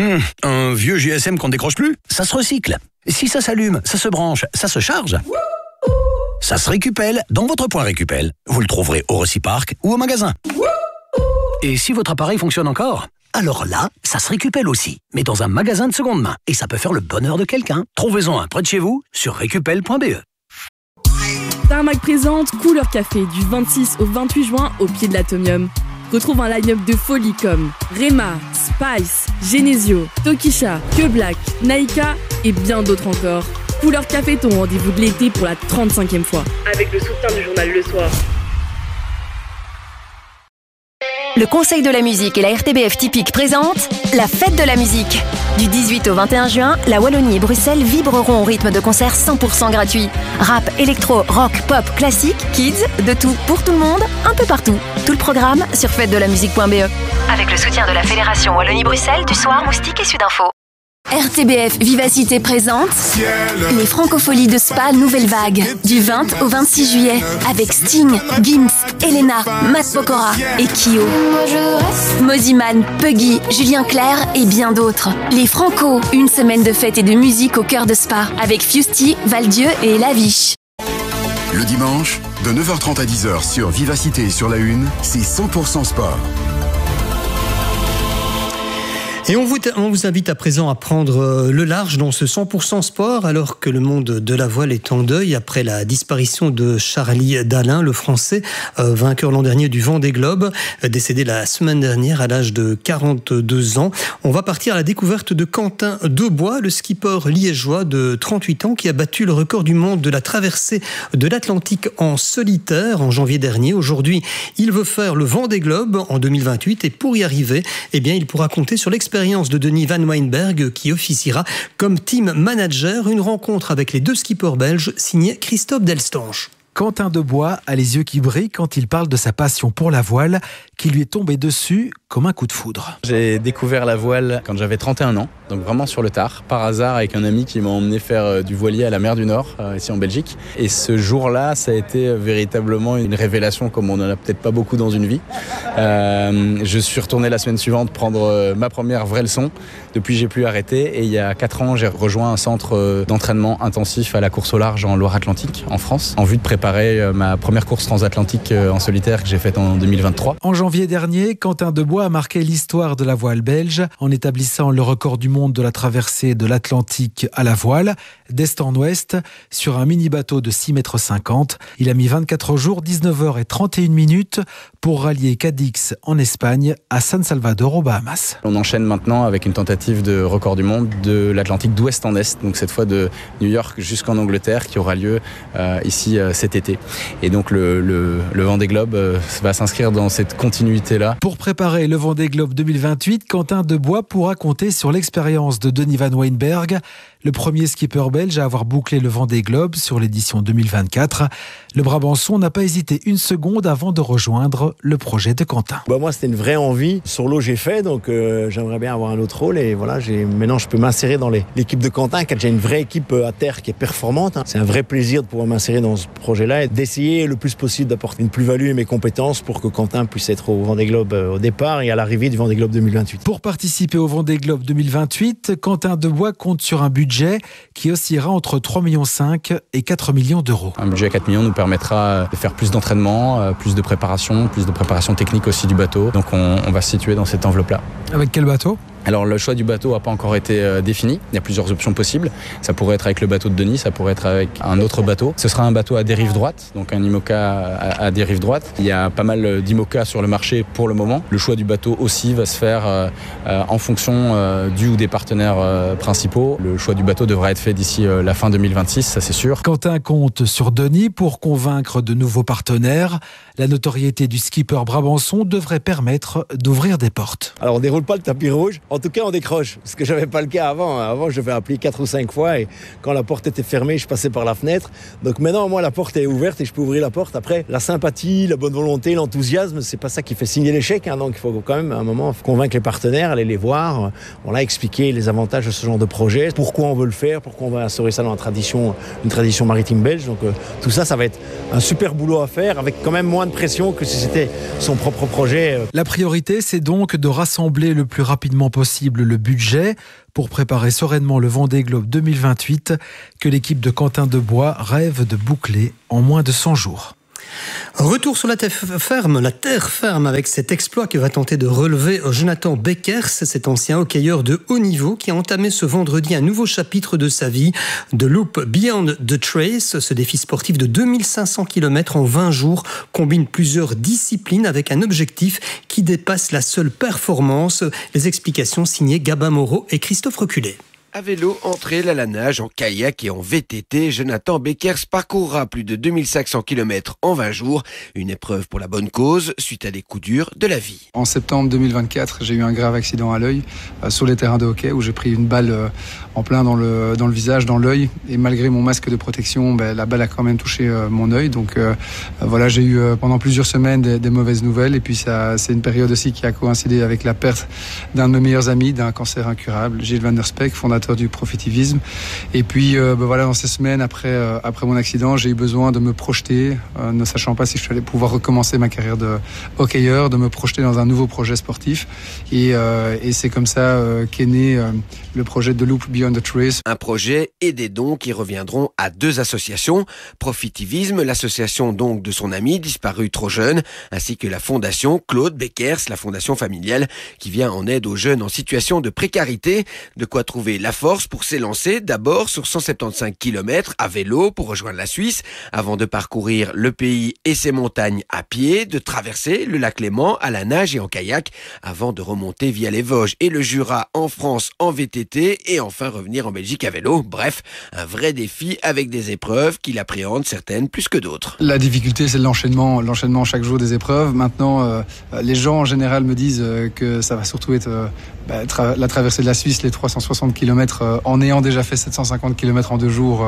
Un vieux GSM qu'on décroche plus, ça se recycle. Si ça s'allume, ça se branche, ça se charge. Ça se récupelle dans votre point Récupel. Vous le trouverez au Reciparc ou au magasin. Et si votre appareil fonctionne encore, alors là, ça se récupelle aussi, mais dans un magasin de seconde main. Et ça peut faire le bonheur de quelqu'un. Trouvez-en un près de chez vous sur récupel.be. Tarmac présente Couleur Café du 26 au 28 juin au pied de l'Atomium. Retrouve un line-up de folie comme Rema, Spice, Genesio, Tokisha, Que Black, Naika et bien d'autres encore. Couleur Café, ton rendez-vous de l'été pour la 35e fois. Avec le soutien du journal Le Soir. Le Conseil de la musique et la RTBF Typique présentent la fête de la musique. Du 18 au 21 juin, la Wallonie et Bruxelles vibreront au rythme de concerts 100% gratuits. Rap, électro, rock, pop, classique, kids, de tout pour tout le monde, un peu partout. Tout le programme sur fêtedelamusique.be. Avec le soutien de la Fédération Wallonie-Bruxelles, du Soir, Moustique et Sudinfo. RTBF Vivacité présente les Francopholies de Spa Nouvelle Vague du 20 au 26 juillet avec Sting, Gims, Elena, Matt Pokora et Kyo. Moziman, Puggy, Julien Clerc et bien d'autres. Les Franco, une semaine de fête et de musique au cœur de Spa avec Fusty, Valdieu et Laviche. Le dimanche, de 9h30 à 10h sur Vivacité et sur la Une, c'est 100% sport. Et on vous invite à présent à prendre le large dans ce 100% sport, alors que le monde de la voile est en deuil après la disparition de Charlie Dalin, le Français, vainqueur l'an dernier du Vendée Globe, décédé la semaine dernière à l'âge de 42 ans. On va partir à la découverte de Quentin Debois, le skipper liégeois de 38 ans qui a battu le record du monde de la traversée de l'Atlantique en solitaire en janvier dernier. Aujourd'hui, il veut faire le Vendée Globe en 2028 et pour y arriver, il pourra compter sur l'expérience de Denis Van Wijnberg qui officiera comme team manager. Une rencontre avec les deux skippers belges signée Christophe Delstange. Quentin Debois a les yeux qui brillent quand il parle de sa passion pour la voile qui lui est tombée dessus comme un coup de foudre. J'ai découvert la voile quand j'avais 31 ans, donc vraiment sur le tard, par hasard avec un ami qui m'a emmené faire du voilier à la mer du Nord, ici en Belgique. Et ce jour-là, ça a été véritablement une révélation comme on n'en a peut-être pas beaucoup dans une vie. Je suis retourné la semaine suivante prendre ma première vraie leçon. Depuis, j'ai pu arrêter et il y a 4 ans, j'ai rejoint un centre d'entraînement intensif à la course au large en Loire-Atlantique, en France, en vue de préparer ma première course transatlantique en solitaire que j'ai faite en 2023. En janvier dernier, Quentin Debois a marqué l'histoire de la voile belge en établissant le record du monde de la traversée de l'Atlantique à la voile, d'est en ouest, sur un mini-bateau de 6,50 mètres. Il a mis 24 jours, 19h31 pour rallier Cadix en Espagne à San Salvador aux Bahamas. On enchaîne maintenant avec une tentative de record du monde de l'Atlantique d'ouest en est, donc cette fois de New York jusqu'en Angleterre, qui aura lieu ici cet été. Et donc le Vendée Globe va s'inscrire dans cette continuité-là. Pour préparer le Vendée Globe 2028, Quentin Debois pourra compter sur l'expérience de Denis Van Wijnberg, le premier skipper belge à avoir bouclé le Vendée Globe sur l'édition 2024. Le Brabançon n'a pas hésité une seconde avant de rejoindre le projet de Quentin. Moi, c'était une vraie envie. Sur l'eau, j'ai fait, donc j'aimerais bien avoir un autre rôle. Et voilà, maintenant, je peux m'insérer dans l'équipe de Quentin, qui a déjà une vraie équipe à terre qui est performante. C'est un vrai plaisir de pouvoir m'insérer dans ce projet-là et d'essayer le plus possible d'apporter une plus-value et mes compétences pour que Quentin puisse être au Vendée Globe au départ et à l'arrivée du Vendée Globe 2028. Pour participer au Vendée Globe 2028, Quentin Debois compte sur un budget qui oscillera entre 3,5 millions et 4 millions d'euros. Un budget à 4 millions nous permettra de faire plus d'entraînement, plus de préparation technique aussi du bateau. Donc on va se situer dans cette enveloppe-là. Avec quel bateau ? Alors le choix du bateau n'a pas encore été défini, il y a plusieurs options possibles. Ça pourrait être avec le bateau de Denis, ça pourrait être avec un autre bateau. Ce sera un bateau à dérive droite, donc un IMOCA à dérive droite. Il y a pas mal d'IMOCA sur le marché pour le moment. Le choix du bateau aussi va se faire en fonction du ou des partenaires principaux. Le choix du bateau devra être fait d'ici la fin 2026, ça c'est sûr. Quentin compte sur Denis pour convaincre de nouveaux partenaires. La notoriété du skipper brabançon devrait permettre d'ouvrir des portes. Alors on déroule pas le tapis rouge, en tout cas on décroche, ce que j'avais pas le cas avant. Avant je devais appeler 4 ou 5 fois et quand la porte était fermée, je passais par la fenêtre. Donc maintenant moi la porte est ouverte et je peux ouvrir la porte. Après la sympathie, la bonne volonté, l'enthousiasme, c'est pas ça qui fait signer l'échec. Donc il faut quand même à un moment convaincre les partenaires, aller les voir, on a expliqué les avantages de ce genre de projet, pourquoi on veut le faire, pourquoi on va instaurer ça dans une tradition maritime belge. Donc tout ça va être un super boulot à faire avec quand même moi moins de pression que si c'était son propre projet. La priorité, c'est donc de rassembler le plus rapidement possible le budget pour préparer sereinement le Vendée Globe 2028 que l'équipe de Quentin Debois rêve de boucler en moins de 100 jours. Retour sur la terre ferme avec cet exploit que va tenter de relever Jonathan Beckers, cet ancien hockeyeur de haut niveau qui a entamé ce vendredi un nouveau chapitre de sa vie. The Loop Beyond the Trace, ce défi sportif de 2500 km en 20 jours, combine plusieurs disciplines avec un objectif qui dépasse la seule performance. Les explications signées Gabin Moreau et Christophe Reculé. À vélo, en trail, à la nage, en kayak et en VTT, Jonathan Beckers parcourra plus de 2500 km en 20 jours. Une épreuve pour la bonne cause, suite à des coups durs de la vie. En septembre 2024, j'ai eu un grave accident à l'œil, sur les terrains de hockey, où j'ai pris une balle en plein dans le visage, dans l'œil. Et malgré mon masque de protection, la balle a quand même touché mon œil. Donc voilà, j'ai eu pendant plusieurs semaines des mauvaises nouvelles. Et puis c'est une période aussi qui a coïncidé avec la perte d'un de mes meilleurs amis, d'un cancer incurable, Gilles Van Der Speck, fondateur du profitivisme. Et puis voilà, dans ces semaines après mon accident, j'ai eu besoin de me projeter, ne sachant pas si je allais pouvoir recommencer ma carrière de hockeyeur, de me projeter dans un nouveau projet sportif. Et c'est comme ça qu'est né le projet de Loop Beyond the Trace. Un projet et des dons qui reviendront à 2 associations. Profitivisme, l'association donc de son ami disparu trop jeune, ainsi que la fondation Claude Beckers, la fondation familiale qui vient en aide aux jeunes en situation de précarité. De quoi trouver la force pour s'élancer d'abord sur 175 km à vélo pour rejoindre la Suisse, avant de parcourir le pays et ses montagnes à pied, de traverser le lac Léman à la nage et en kayak, avant de remonter via les Vosges et le Jura en France en VTT et enfin revenir en Belgique à vélo. Bref, un vrai défi avec des épreuves qu'il appréhende certaines plus que d'autres. La difficulté, c'est l'enchaînement chaque jour des épreuves. Maintenant, les gens en général me disent que ça va surtout être la traversée de la Suisse, les 360 km en ayant déjà fait 750 km en 2 jours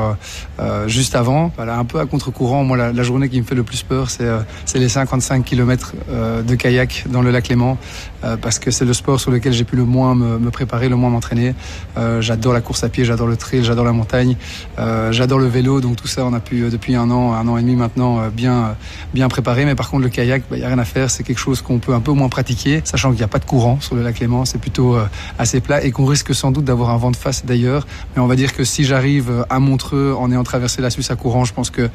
juste avant. Voilà, un peu à contre-courant. Moi, la journée qui me fait le plus peur, c'est les 55 km de kayak dans le lac Léman, parce que c'est le sport sur lequel j'ai pu le moins me préparer, le moins m'entraîner. J'adore la course à pied, j'adore le trail, j'adore la montagne, j'adore le vélo. Donc tout ça, on a pu depuis un an et demi maintenant bien préparer. Mais par contre, le kayak, il n'y a rien à faire. C'est quelque chose qu'on peut un peu moins pratiquer, sachant qu'il n'y a pas de courant sur le lac Léman. C'est plutôt assez plat et qu'on risque sans doute d'avoir un vent de face d'ailleurs. Mais on va dire que si j'arrive à Montreux en ayant traversé la Suisse à courant, je pense que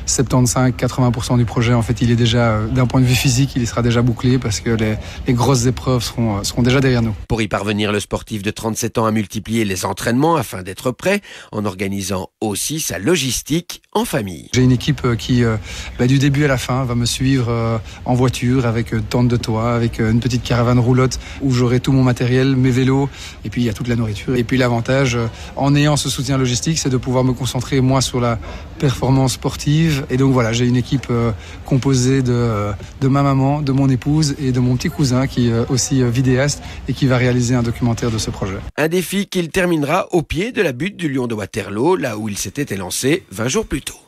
75-80% du projet, en fait, il est déjà, d'un point de vue physique, il sera déjà bouclé parce que les grosses épreuves seront déjà derrière nous. Pour y parvenir, le sportif de 37 ans a multiplié les entraînements afin d'être prêt, en organisant aussi sa logistique en famille. J'ai une équipe qui, du début à la fin, va me suivre en voiture avec tente de toit, avec une petite caravane roulotte où j'aurai tout mon matériel, mes vélos, et puis il y a toute la nourriture. Et puis l'avantage, en ayant ce soutien logistique, c'est de pouvoir me concentrer moi sur la performance sportive. Et donc voilà, j'ai une équipe composée de ma maman, de mon épouse et de mon petit cousin qui est aussi vidéaste et qui va réaliser un documentaire de ce projet. Un défi qu'il terminera au pied de la butte du Lion de Waterloo, là où il s'était élancé 20 jours plus tôt.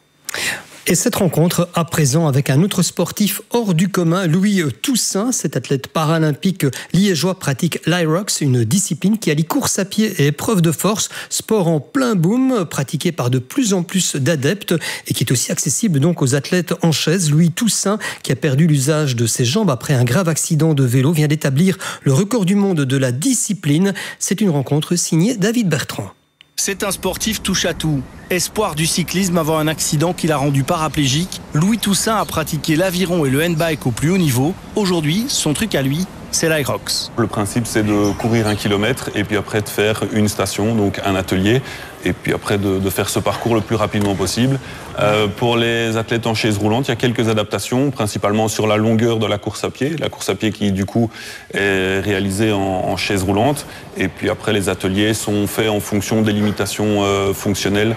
Et cette rencontre à présent avec un autre sportif hors du commun, Louis Toussaint. Cet athlète paralympique liégeois pratique l'Irox, une discipline qui allie course à pied et épreuve de force, sport en plein boom, pratiqué par de plus en plus d'adeptes et qui est aussi accessible donc aux athlètes en chaise. Louis Toussaint, qui a perdu l'usage de ses jambes après un grave accident de vélo, vient d'établir le record du monde de la discipline. C'est une rencontre signée David Bertrand. C'est un sportif touche-à-tout. Espoir du cyclisme avant un accident qui l'a rendu paraplégique, Louis Toussaint a pratiqué l'aviron et le handbike au plus haut niveau. Aujourd'hui, son truc à lui, c'est l'Irox. Le principe, c'est de courir 1 kilomètre et puis après de faire une station, donc un atelier, et puis après de faire ce parcours le plus rapidement possible. Pour les athlètes en chaise roulante, il y a quelques adaptations, principalement sur la longueur de la course à pied. La course à pied qui, du coup, est réalisée en chaise roulante. Et puis après, les ateliers sont faits en fonction des limitations fonctionnelles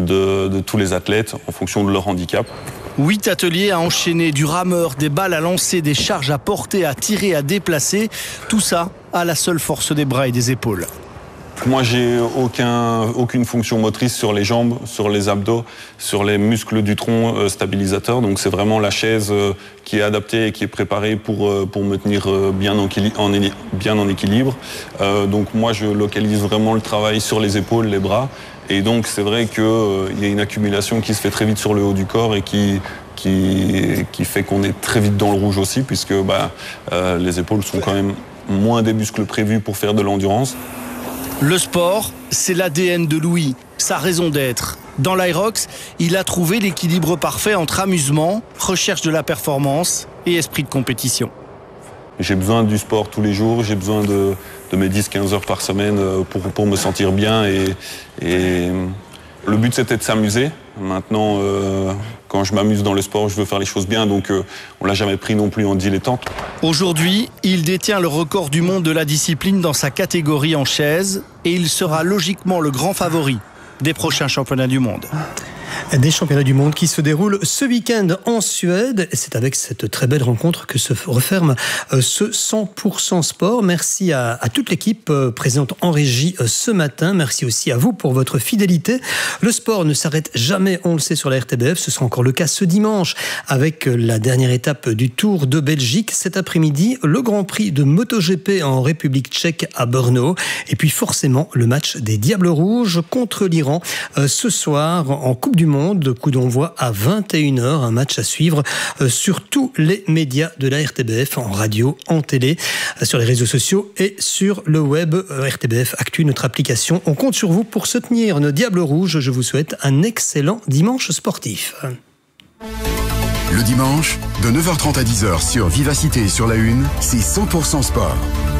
de tous les athlètes, en fonction de leur handicap. 8 ateliers à enchaîner, du rameur, des balles à lancer, des charges à porter, à tirer, à déplacer. Tout ça à la seule force des bras et des épaules. Moi, j'ai aucune fonction motrice sur les jambes, sur les abdos, sur les muscles du tronc stabilisateurs. Donc c'est vraiment la chaise qui est adaptée et qui est préparée pour me tenir bien en équilibre. Donc moi, je localise vraiment le travail sur les épaules, les bras. Et donc c'est vrai qu'il y a une accumulation qui se fait très vite sur le haut du corps et qui qui fait qu'on est très vite dans le rouge aussi, puisque les épaules sont quand même moins des muscles prévus pour faire de l'endurance. Le sport, c'est l'ADN de Louis, sa raison d'être. Dans l'Aerox, il a trouvé l'équilibre parfait entre amusement, recherche de la performance et esprit de compétition. J'ai besoin du sport tous les jours, j'ai besoin de mes 10-15 heures par semaine pour me sentir bien. Et le but, c'était de s'amuser. Maintenant, quand je m'amuse dans le sport, je veux faire les choses bien, donc on ne l'a jamais pris non plus en dilettante. Aujourd'hui, il détient le record du monde de la discipline dans sa catégorie en chaise et il sera logiquement le grand favori des prochains championnats du monde. Des championnats du monde qui se déroulent ce week-end en Suède. C'est avec cette très belle rencontre que se referme ce 100% sport. Merci à toute l'équipe présente en régie ce matin. Merci aussi à vous pour votre fidélité. Le sport ne s'arrête jamais, on le sait, sur la RTBF. Ce sera encore le cas ce dimanche avec la dernière étape du Tour de Belgique. Cet après-midi, le Grand Prix de MotoGP en République tchèque à Brno. Et puis forcément, le match des Diables Rouges contre l'Iran ce soir en Coupe du Monde. Coup d'envoi à 21h, un match à suivre sur tous les médias de la RTBF, en radio, en télé, sur les réseaux sociaux et sur le web. RTBF Actu, notre application. On compte sur vous pour soutenir nos Diables Rouges. Je vous souhaite un excellent dimanche sportif. Le dimanche, de 9h30 à 10h sur Vivacité et sur la Une, c'est 100% sport.